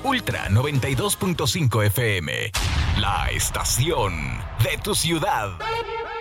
Ultra 92.5 FM, la estación de tu ciudad.